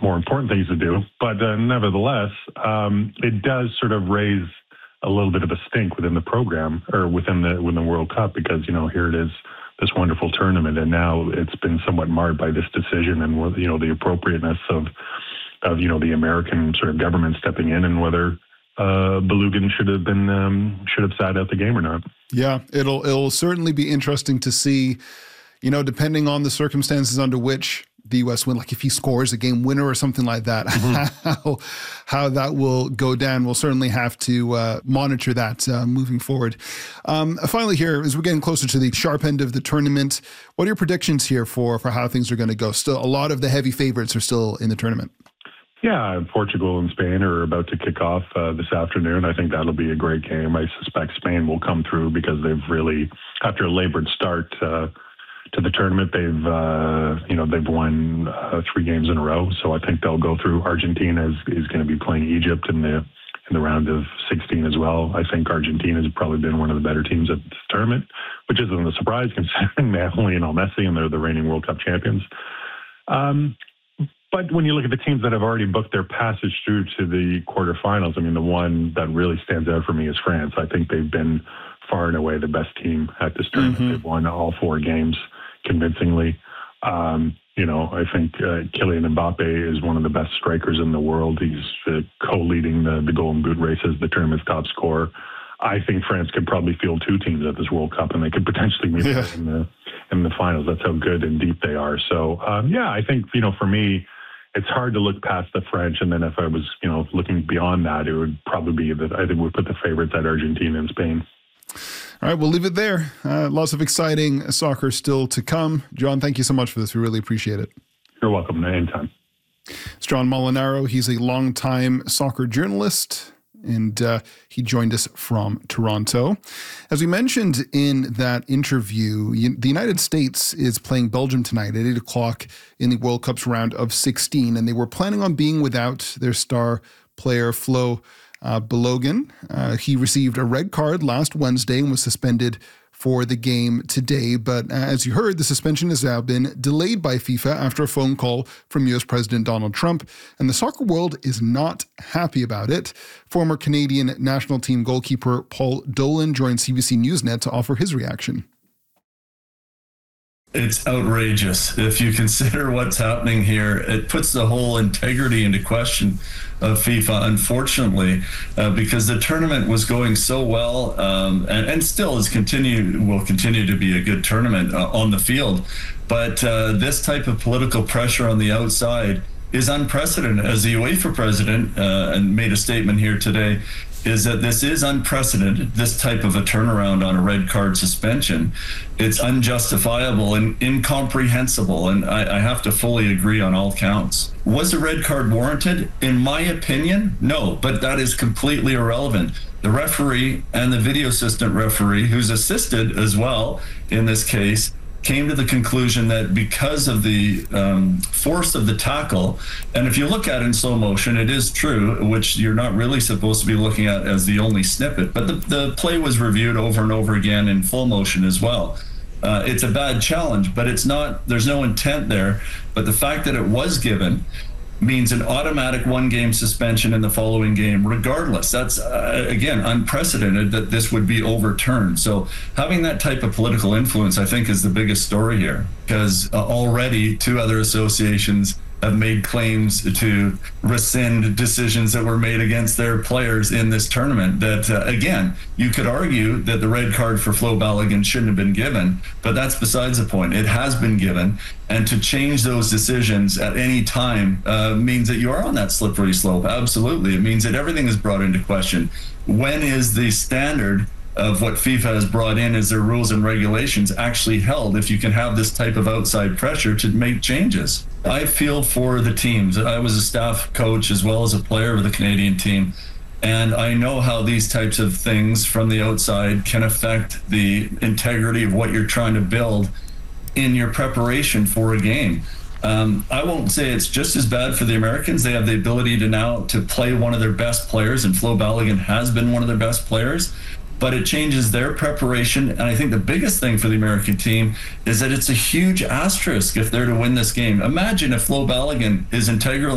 more important things to do. But nevertheless, it does sort of raise a little bit of a stink within the program or within the World Cup because, here it is, this wonderful tournament, and now it's been somewhat marred by this decision and, the appropriateness of the American sort of government stepping in and whether Balogun should have sat out the game or not. Yeah, it'll certainly be interesting to see, depending on the circumstances under which the U.S. win, like if he scores a game winner or something like that, how that will go down. We'll certainly have to monitor that moving forward. Finally here, as we're getting closer to the sharp end of the tournament, what are your predictions here for how things are going to go? Still, a lot of the heavy favorites are still in the tournament. Yeah, Portugal and Spain are about to kick off this afternoon. I think that'll be a great game. I suspect Spain will come through because they've really, after a labored start to the tournament, they've won 3 games in a row. So I think they'll go through. Argentina is going to be playing Egypt in the round of 16 as well. I think Argentina has probably been one of the better teams at this tournament, which isn't a surprise considering they have Lionel Messi and they're the reigning World Cup champions. But when you look at the teams that have already booked their passage through to the quarterfinals, I mean, the one that really stands out for me is France. I think they've been far and away the best team at this tournament. They've won all 4 games convincingly. I think Kylian Mbappe is one of the best strikers in the world. He's co-leading the Golden Boot race as the tournament's top scorer. I think France could probably field 2 teams at this World Cup, and they could potentially meet in the finals. That's how good and deep they are. So, I think, for me, it's hard to look past the French. And then if I was, looking beyond that, it would probably be that I think we'd put the favorites at Argentina and Spain. All right, we'll leave it there. Lots of exciting soccer still to come. John, thank you so much for this. We really appreciate it. You're welcome. Anytime. It's John Molinaro. He's a longtime soccer journalist, and he joined us from Toronto. As we mentioned in that interview, the United States is playing Belgium tonight at 8 o'clock in the World Cup's round of 16, and they were planning on being without their star player, Flo Balogun. He received a red card last Wednesday and was suspended for the game today. But as you heard, the suspension has now been delayed by FIFA after a phone call from U.S. President Donald Trump. And the soccer world is not happy about it. Former Canadian national team goalkeeper Paul Dolan joined CBC Newsnet to offer his reaction. It's outrageous. If you consider what's happening here, it puts the whole integrity into question of FIFA, unfortunately, because the tournament was going so well and still will continue to be a good tournament on the field. But this type of political pressure on the outside is unprecedented. As the UEFA president and made a statement here today, is that this is unprecedented, this type of a turnaround on a red card suspension. It's unjustifiable and incomprehensible, and I have to fully agree on all counts. Was the red card warranted? In my opinion, no, but that is completely irrelevant. The referee and the video assistant referee, who's assisted as well in this case, came to the conclusion that because of the force of the tackle, and if you look at it in slow motion, it is true, which you're not really supposed to be looking at as the only snippet, but the play was reviewed over and over again in full motion as well. It's a bad challenge, but there's no intent there. But the fact that it was given means an automatic 1-game suspension in the following game, regardless. That's, again, unprecedented that this would be overturned. So having that type of political influence, I think, is the biggest story here, because already 2 other associations have made claims to rescind decisions that were made against their players in this tournament that, again, you could argue that the red card for Flo Balogun shouldn't have been given, but that's besides the point. It has been given, and to change those decisions at any time means that you are on that slippery slope. Absolutely. It means that everything is brought into question. When is the standard of what FIFA has brought in as their rules and regulations actually held if you can have this type of outside pressure to make changes? I feel for the teams. I was a staff coach as well as a player of the Canadian team, and I know how these types of things from the outside can affect the integrity of what you're trying to build in your preparation for a game. I won't say it's just as bad for the Americans. They have the ability to play one of their best players, and Flo Balogun has been one of their best players. But it changes their preparation. And I think the biggest thing for the American team is that it's a huge asterisk if they're to win this game. Imagine if Flo Balogun is integral